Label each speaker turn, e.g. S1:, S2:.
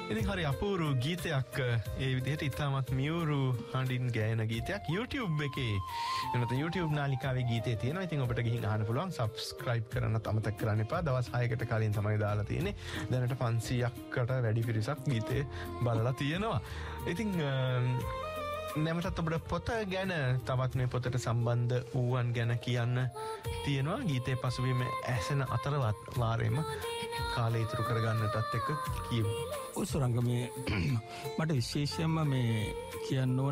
S1: ඉතින් හරි අපූරු ගීතයක් ඒ විදිහට ඉතාමත් මියුරු හඬින් ගෑන ගීතයක් YouTube එකේ එනත YouTube නාලිකාවේ ගීතේ තියෙනවා. ඉතින් ඔබට ගිහින් අහන්න පුළුවන්. subscribe කරන්නත් අමතක කරන්න එපා. දවස් 6කට කලින් තමයි දාලා තියෙන්නේ. දැනට 500කට වැඩි පිරිසක් ගීතේ බලලා තියෙනවා. ඉතින් නැවතත් ඔබට පොත ගැන තවත් මේ පොතට සම්බන්ධ වූවන් ගැන කියන්න තියෙනවා. ගීතේ පසුබිම ඇසෙන අතරවත් වාරෙම කාලය ඉතුරු කරගන්නටත් එක්ක කියමු.
S2: ඔය සුරංග මේ මට විශේෂයෙන්ම මේ කියන්න ඕන